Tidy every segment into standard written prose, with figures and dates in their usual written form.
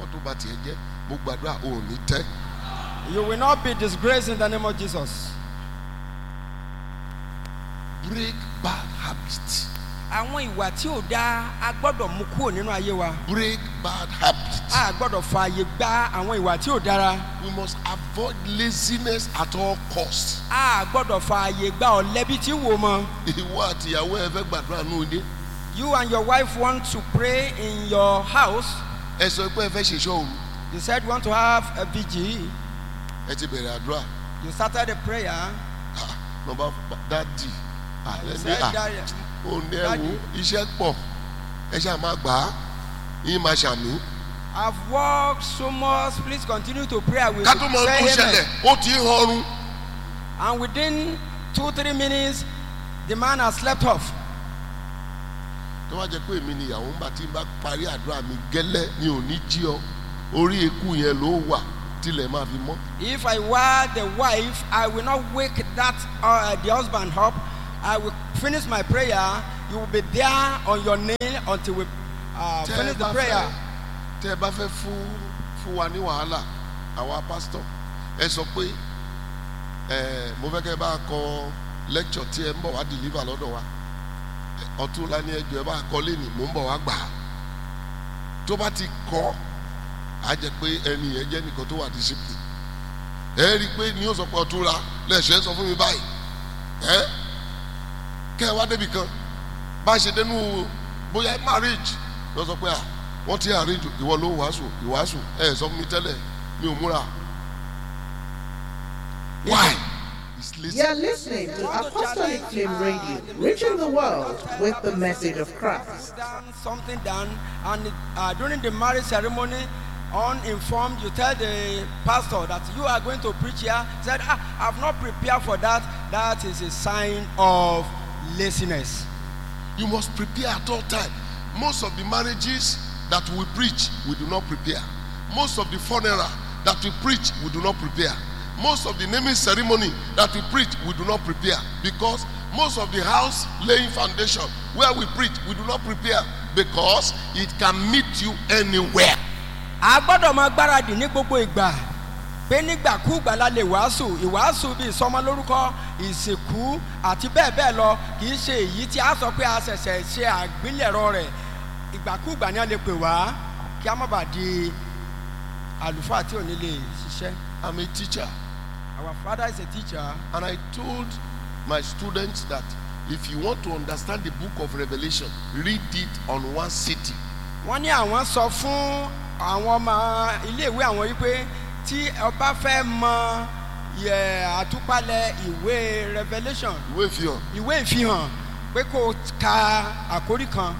tó bá tiẹ̀ jẹ́ mo gbàdúrà ò ní tẹ́. You will not be disgraced in the name of Jesus. Break bad habits. Àwọn ìwà tí ò dáa a gbọ́dọ̀ mú kúrò nínú ayé wa. Break bad habits. A gbọ́dọ̀ fààyè gba àwọn ìwà tí ò dára. We must avoid laziness at all costs. A gbọ́dọ̀ fààyè gba ọ̀lẹ bí tí wò mọ́. Ìwọ àti ìyàwó ẹ fẹ́ gbàdúrà ní òde. You and your wife want to pray in your house. Ẹ sọ pé ẹ fẹ́ ṣe iṣẹ́ òru. You said you want to have a vigil. Ẹ ti bẹ̀rẹ̀ àdúrà. You started the prayer. Nọmba dadi. You said that. Ó ní ẹ̀wò iṣẹ́ pọ̀. Ẹ ṣáà máa gbà á. Yín máa ṣàmì. I've worked so much. Please continue to pray. I will Ká tó mọ say ohun ṣẹlẹ̀, ó ti ń họrun. And within 2-3 minutes, the man has slept off. Tó bá jẹ́ pé èmi ni ìyàwó ńgbà tí n bá parí àdúrà mi gẹ́lẹ́ ni ò ní jí ọ. Orí eku yẹn ló wà tilẹ̀ máa fi mọ́. If I were the wife, I will not wake the husband up. I will finish my prayer. You will be there on your knee until we finish the prayer. Tẹ́ ẹ bá fẹ́ fún wa ní wàhálà àwa pásítọ̀ ẹ sọ pé mo fẹ́ kẹ́ ẹ bá kọ lecture tí ẹ ń bọ̀ wá deliver lọ́dọ̀ wa ọ̀túnla ní ẹjọ́ ẹ bá kọ lẹ́nìí mò ń bọ̀ wá gbà á tó bá ti kọ́ á jẹ́ pé ẹni yẹn jẹ́ nìkan tó wà discipline ẹ rí i pé ní yóò sọ pé ọ̀túnla lẹ́sẹ̀ sọ fún mi báyìí kẹ́ ẹ wá débi kan bá ṣe dénú bóyá marriage lọ sọ pé wọ́n ti arrange ìwọ ló ìwàásù ẹ sọ fún mi tẹ́lẹ̀ mi ò múra. Why? You are listening to Apostolic Flame Radio, reaching the world with the message of Christ. Something done, and during the marriage ceremony, uninformed, you tell the pastor that you are going to preach here. Said, I've not prepared for that. That is a sign of laziness. You must prepare at all times. Most of the marriages that we preach, we do not prepare. Most of the funeral that we preach, we do not prepare. Most of the naming ceremony that we preach, we do not prepare. Because most of the house laying foundation where we preach, we do not prepare. Because it can meet you anywhere. A gbọ́dọ̀ máa gbáradì ní gbogbo ìgbà pé nígbàkúùgbà la lè wàásù ìwàásù bíi ìsọmọlórúkọ ìsìnkú àti bẹ́ẹ̀ bẹ́ẹ̀ lọ kì í ṣe èyí tí a sọ pé a ṣẹ̀ṣẹ̀ ṣe àgbélẹ̀rọ rẹ̀ ìgbàkúùgbà ni a lè pè wá kí a má bàa di àlùfáà tí ò ní lè ṣiṣẹ́. I'm a teacher. Our father is a teacher. And I told my students that if you want to understand the book of Revelation, read it on one sitting. Wọ́n ní àwọn sọ fún àwọn ọmọ iléèwé àwọn yìí pé tí ọba fẹ́ mọ àtúpalẹ̀ ìwé Revelation. Ìwé ìfihàn pé kó ka àkórí kan.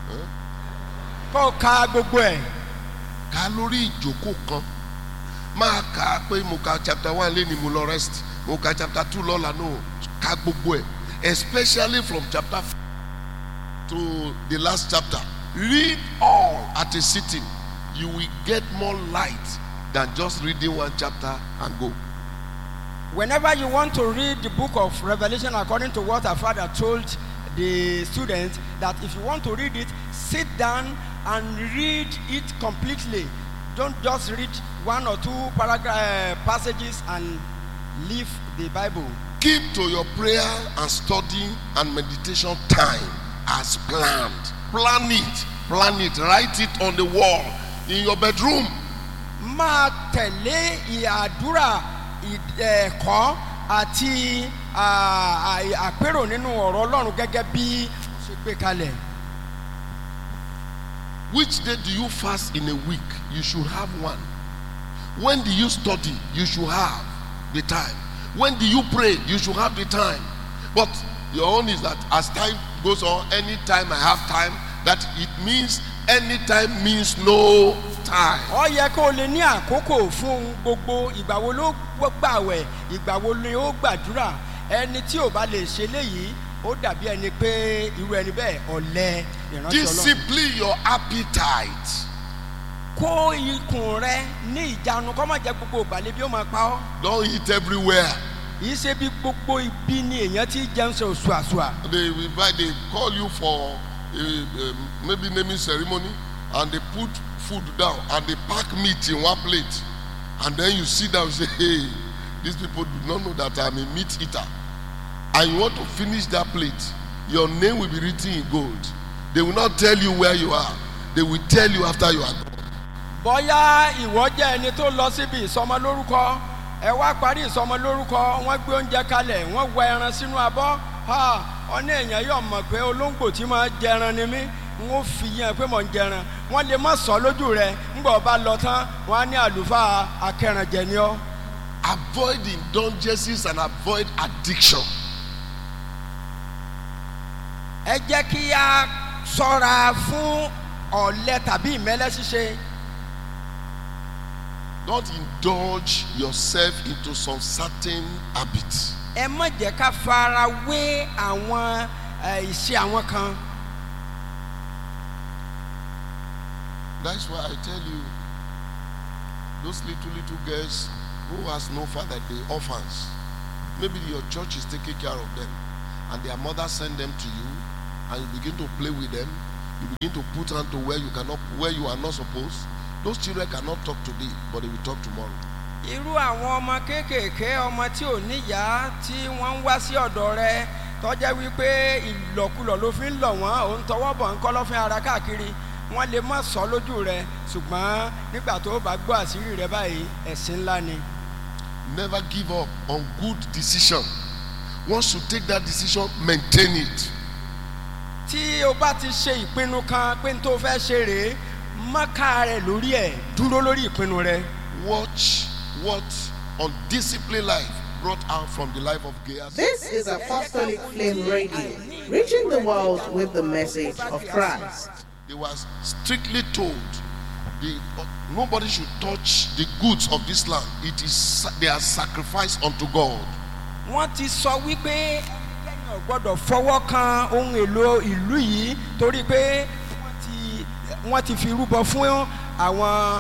Kó ka gbogbo ẹ̀. Ká lórí ìjókòó kan. Máa kà á pé mo ka chapter 1 lé ní mo lọ rest. Mo ka chapter 2 lọ́la no. Ká gbogbo ẹ̀. Especially from chapter 4 to the last chapter. Read all at a sitting. You will get more light than just reading one chapter and go. Whenever you want to read the book of Revelation according to what our father told the students, that if you want to read it, sit down and read it completely. Don't just read one or two passages and leave the Bible. Keep to your prayer and study and meditation time as planned. Plan it. Write it on the wall in your bedroom. Máa tẹ̀lé ìàdúrà ẹ̀kọ́ àti àpérò nínú ọ̀rọ̀ Ọlọ́run gẹ́gẹ́ bí ṣe gbé kalẹ̀. Which day do you fast in a week? You should have one. When do you study? You should have the time. When do you pray? You should have the time. But your own is that as time goes on, anytime I have time, that it means anytime means no time. Ó yẹ kó lè ní àkókò fún gbogbo ìgbà wo ló gbààwẹ̀, ìgbà wo ni ó gbàdúrà. Ẹni tí ò bá lè ṣe léyìí, ó dàbí ẹni pé irú ẹni bẹ́ẹ̀ ọ̀lẹ ìrántí Ọlọ́run. Discipline your appetite. Kó ikùn rẹ ní ìjánu kó má jẹ́ gbogbo ìgbàlè bí ó máa pa ọ́. Don't eat everywhere. Yìí ṣe bí gbogbo ibi ni èèyàn ti jẹun ṣe òṣùàṣùà. They call you for maybe naming ceremony and they put food down and they pack meat in one plate, and then you sit down and say, hey, these people do not know that I'm a meat eater, and you want to finish that plate, your name will be written in gold. They will not tell you where you are. They will tell you after you are gone. Bóyá ìwọ jẹ́ ẹni tó lọ síbi ìsọmọlórúkọ, ẹ wá parí ìsọmọlórúkọ, wọ́n gbé oúnjẹ kalẹ̀, wọ́n wọ ẹran sínú abọ́, ọ̀nà èèyàn yóò mọ̀ pé olóńgbò tí máa jẹran ni mí, wọ́n fi yẹn pé mò ń jẹran, wọ́n lè má sọ lójú rẹ̀, ńgbà ọba lọ tán, wọ́n á ní àlùfáà akẹrànjẹ ni ọ́. Avoid indulgences and avoid addiction. Ẹ jẹ́ kí a ṣọ́ra fún ọ̀lẹ tàbí ìmẹ́lẹ́ ṣíṣe. Don't indulge yourself into some certain habits. Ẹ má jẹ́ ká fara wé àwọn ìṣe àwọn kan. That's why I tell you, those little girls who has no father, the orphans, maybe your church is taking care of them, and their mother send them to you, and you begin to play with them. You begin to put hand to where you are not supposed. Those children cannot talk today, but they will talk tomorrow. Irú àwọn ọmọ kéékèèké ọmọ tí ò níyàá tí wọ́n ń wá sí ọ̀dọ̀ rẹ tọ́jẹ́ wípé ìlọ̀kulọ̀ ló fi ń lọ̀ wọ́n òun tọwọ́ bọ̀ ń kọ́ lọ́fín ara káàkiri wọ́n lè má sọ lójú rẹ ṣùgbọ́n nígbà tó bá gbọ́ àṣírí rẹ báyìí ẹ̀sìn ńlá ni. Never give up on good decision. Once you take that decision, maintain it. Tí o bá ti ṣe ìpinnu kan pé n tó fẹ́ ṣe rèé mọ́ká rẹ̀ lórí ẹ̀ dúró lórí ìpinnu rẹ̀. Watch what undisciplined life brought out from the life of Gehazi. This is Apostolic Flame Radio, reaching the world with the message of Christ. They were strictly told nobody should touch the goods of this land. It is they are sacrificed unto God. Wọ́n ti sọ wípé ẹnikẹ́ni ò gbọ́dọ̀ fọwọ́ kan ohun èlò ìlú yìí torí pé wọ́n ti fi rúbọ fún àwọn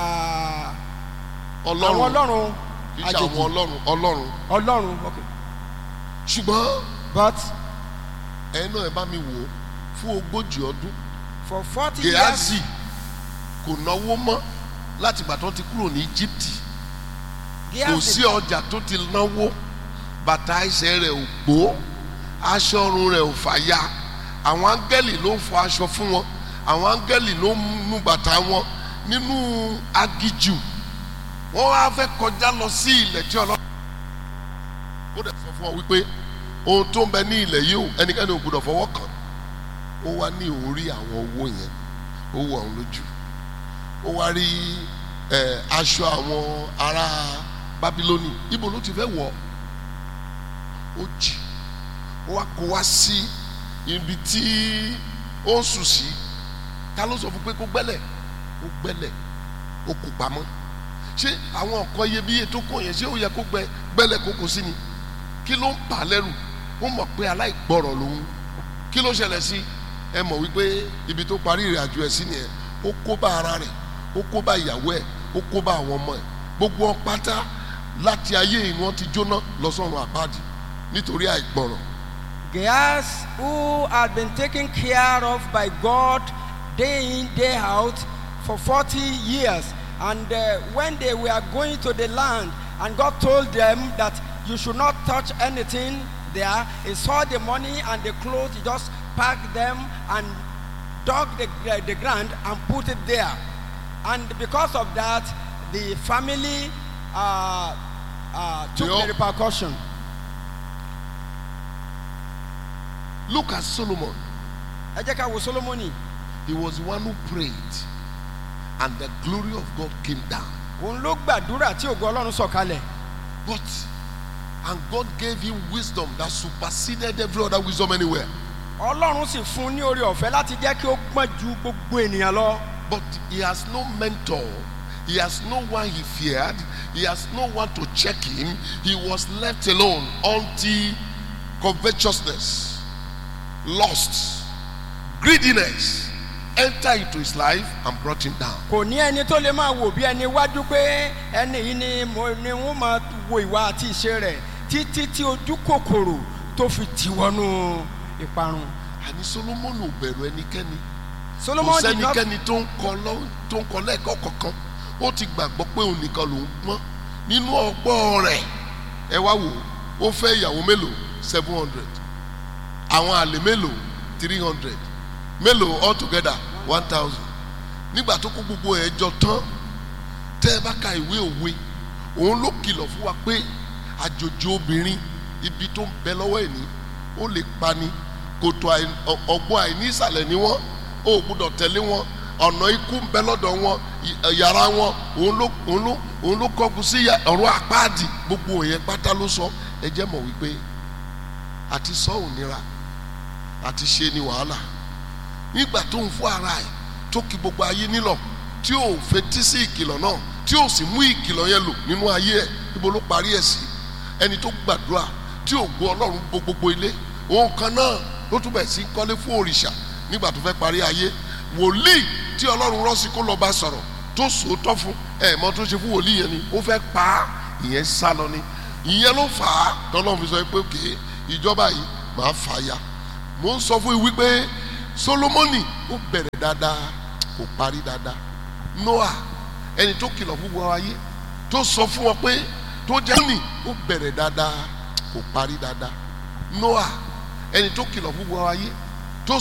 ọlọ́run àjèjì. Ọlọ́run, okay. Ṣùgbọ́n but ẹnu ẹ bá mi wò fún 40 ọdún. For 40 Gehazi years. Kò náwó mọ́ láti ìgbà tó ti kúrò ní Egypt. Kò sí ọjà tó ti náwó, bàtà ẹsẹ̀ rẹ̀ ò gbó, aṣọ ọrùn rẹ̀ ò fàya. Àwọn áńgẹ́lì ló ń fọ aṣọ fún wọn. Àwọn áńgẹ́lì ló ń nu bàtà wọn nínú agijù. Wọ́n wá fẹ́ kọjá lọ sí ilẹ̀ tí Ọlọ́run. Ó dẹ̀ sọ fún wọn wípé ohun tó ń bẹ ní ilẹ̀ yìí ò ẹnikẹ́ni ò gbọdọ̀ fọwọ́ kàn. Ó wá ní orí àwọn owó yẹn, ó wọ̀ ọ́n lójú. Ó wá rí aṣọ àwọn ará Bábílónì. Ibo ló ti fẹ́ wọ̀? Ó jì. Ó wá kó wá sí ibi tí ó ń sùn sí. Ta ló sọ fún pé kó gbẹ́lẹ̀? Ó gbẹ́lẹ̀, ó kó pamọ́. Ṣé àwọn nǹkan iyebíye tó kó yẹn ṣé ó yẹ kó gbẹ́lẹ̀ kókó sí ni? Kí ló ń bà lẹ́rù? Ó mọ̀ pé aláìgbọ́rọ̀ lòun. Kí ló ṣẹlẹ̀ sí? Ẹ mọ̀ wípé ibi tó parí ìrìn àjò ẹ̀ sí nìyẹn. Ó kó bá ara rẹ̀, ó kó bá ìyàwó ẹ̀, ó kó bá àwọn ọmọ ẹ̀. Gbogbo wọn pátá láti ayé ìwọ̀n ti jóná lọ sọ́run àpáàdì nítorí àìgbọ́rọ̀. Gehazi, who had been taken care of by God day in, day out for 40 years. And when they were going to the land, and God told them that you should not touch anything there, he saw the money and the clothes, he just packed them and dug the ground and put it there. And because of that, the family took the repercussion. Look at Solomon. Ẹ jẹ́ ká wo Solomoni. He was the one who prayed, and the glory of God came down. Òun ló gbàdúrà tí ògo Ọlọ́run sọ̀kalẹ̀. And God gave him wisdom that superseded every other wisdom anywhere. Ọlọ́run sì fún ní oore ọ̀fẹ́ láti jẹ́ kí ó gbọ́n ju gbogbo ènìyàn lọ. But he has no mentor. He has no one he feared. He has no one to check him. He was left alone until covetousness, lust, greediness enter into his life and brought him down. Kò ní ẹni tó lè máa wò bí ẹni wájú pé ẹni yìí ni wọ́n máa wo ìwà àti ìṣe rẹ̀ títí tí ojú kòkòrò tó fi tì wọnú ìparun. Àní Solomon ò bẹ̀rù ẹnikẹ́ni. Solomon did not. sẹ́nikẹ́ni tó ń kọ lẹ́ẹ̀kọ́ kankan ó ti gbàgbọ́ pé òun nìkan ló ń pọ́n nínú ọgbọ́n rẹ̀. Ẹ wá wò ó fẹ́ ìyàwó mélòó 700, àwọn àlè mélòó 300, mélòó all together 1000. Nígbà tó kó gbogbo ẹ̀ jọ tán, tẹ́ ẹ bá ka ìwé òwe, òun ló kìlọ̀ fún wa pé àjòjì obìnrin ibi tó ń bẹ lọ́wọ́ ẹ̀ ní ó lè pani, kòtò ọgbọ́n àìní ìsàlẹ̀ ni wọ́n, ó gbọ́dọ̀ tẹ̀lé wọn, ọ̀nà ikú ń bẹ lọ́dọ̀ wọn, yàrá wọn òun ló kọ́kù sí ọ̀rọ̀ àpáàdì. Gbogbo òyìn pátá ló sọ. Ẹ jẹ́ mọ̀ wípé àti sọ ò nira, àti ṣe ni wàhálà. Nígbà tó ń fún ara ẹ̀ tó kì gbogbo ayé nílọ̀, tí ò fetí sí ìkìlọ̀ náà, tí ò sì mú ìkìlọ̀ yẹn lò nínú ayé ẹ̀, níbo ló parí ẹ̀ sí? Ẹni tó gbàdúrà tí ò gbọ́ Ọlọ́run gbogbo ilé, òun kan náà ló tún bẹ̀ sí kọ́lé fún òrìṣà. Nígbà tó fẹ́ parí ayé, wòlíì tí Ọlọ́run rán sí kó lọ bá sọ̀rọ̀ tó sòótọ́ fún mọ́ tó ṣe fún wòlíì yẹn ni ó fẹ́ pa á, ìyẹn sá lọ ni. Ìyẹn ló fà á tọ́lọ́run fi sọ pé òkè ìjọba yìí máa fà á ya. Mo ń sọ fún yín wípé Solomoni ó bẹ̀rẹ̀ dáadáa kò parí dáadáa. Noah ẹni tó kìlọ̀ fún gbogbo ayé tó sọ fún wọn pé tó jẹ́ ní ó bẹ̀rẹ̀ dáadáa kò parí dáadáa. Noah ẹni tó kìlọ̀ fún gbogbo ayé